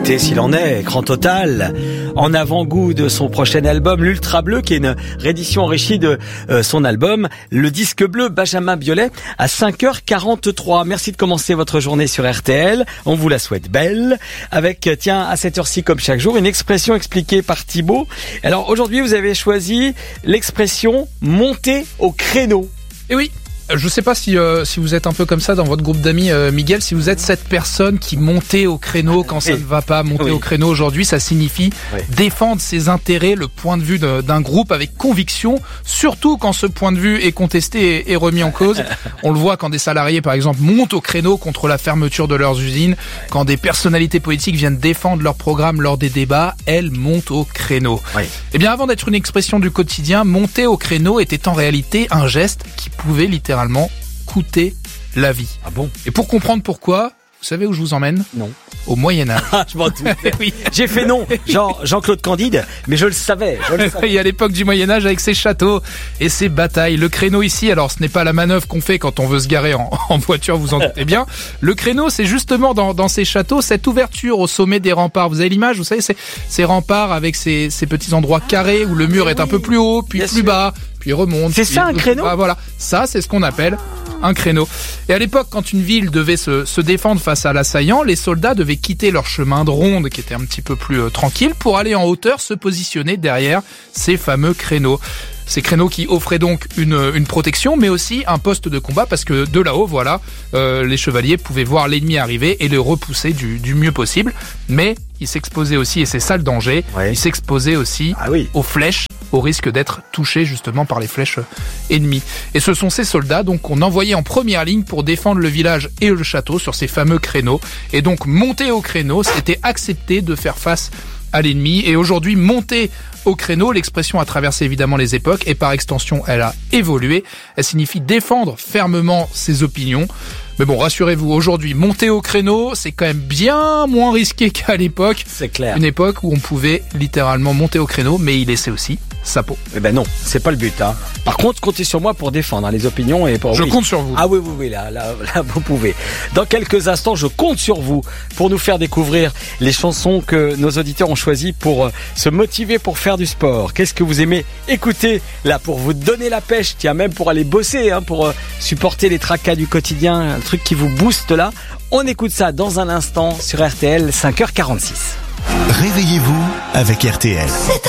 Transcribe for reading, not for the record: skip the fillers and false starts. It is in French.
l'écouter s'il en est, Écran Total, en avant-goût de son prochain album, l'Ultra Bleu, qui est une réédition enrichie de son album, le disque bleu Benjamin Biolay, à 5h43. Merci de commencer votre journée sur RTL, on vous la souhaite belle, avec, tiens, à cette heure-ci, comme chaque jour, une expression expliquée par Thibaut. Alors aujourd'hui, vous avez choisi l'expression « monter au créneau ». Et oui, je sais pas si vous êtes un peu comme ça dans votre groupe d'amis, Miguel, si vous êtes cette personne qui montait au créneau quand ça ne va pas. Monter au créneau aujourd'hui, ça signifie défendre ses intérêts, le point de vue d'un groupe avec conviction, surtout quand ce point de vue est contesté et remis en cause. On le voit quand des salariés, par exemple, montent au créneau contre la fermeture de leurs usines, quand des personnalités politiques viennent défendre leur programme lors des débats, elles montent au créneau. Eh bien, avant d'être une expression du quotidien, monter au créneau était en réalité un geste qui pouvait littéralement coûter la vie. Ah bon? Et pour comprendre pourquoi, vous savez où je vous emmène? Non. Au Moyen-Âge. Ah, je m'en doutais. Oui. J'ai fait non, genre Jean-Claude Candide, mais je le savais. Et à l'époque du Moyen-Âge, avec ses châteaux et ses batailles. Le créneau ici, alors ce n'est pas la manœuvre qu'on fait quand on veut se garer en voiture, vous en doutez bien. Le créneau, c'est justement dans ces châteaux, cette ouverture au sommet des remparts. Vous avez l'image, vous savez, ces remparts avec ces petits endroits carrés où le mur est un peu plus haut, puis plus bas, puis remonte. C'est ça un créneau? Ah, voilà, ça c'est ce qu'on appelle un créneau. Et à l'époque, quand une ville devait se défendre face à l'assaillant, les soldats devaient quitter leur chemin de ronde, qui était un petit peu plus tranquille, pour aller en hauteur se positionner derrière ces fameux créneaux. Ces créneaux qui offraient donc une protection, mais aussi un poste de combat, parce que de là-haut, voilà, les chevaliers pouvaient voir l'ennemi arriver et le repousser du mieux possible. Mais ils s'exposaient aussi, et c'est ça le danger, ils s'exposaient aussi aux flèches, au risque d'être touchés justement par les flèches ennemies. Et ce sont ces soldats donc qu'on envoyait en première ligne pour défendre le village et le château sur ces fameux créneaux. Et donc monter au créneau, c'était accepter de faire face à l'ennemi. Et aujourd'hui, monter au créneau, l'expression a traversé évidemment les époques et par extension, elle a évolué. Elle signifie défendre fermement ses opinions. Mais bon, rassurez-vous, aujourd'hui, monter au créneau, c'est quand même bien moins risqué qu'à l'époque. C'est clair. Une époque où on pouvait littéralement monter au créneau, mais y laisser aussi sa peau. Eh ben non, c'est pas le but, hein. Par contre, comptez sur moi pour défendre les opinions et pour... Je compte sur vous. Ah oui, là, vous pouvez. Dans quelques instants, je compte sur vous pour nous faire découvrir les chansons que nos auditeurs ont choisies pour se motiver pour faire du sport. Qu'est-ce que vous aimez écouter là pour vous donner la pêche, tiens, même pour aller bosser, hein, pour supporter les tracas du quotidien, un truc qui vous booste là. On écoute ça dans un instant sur RTL, 5h46. Réveillez-vous avec RTL.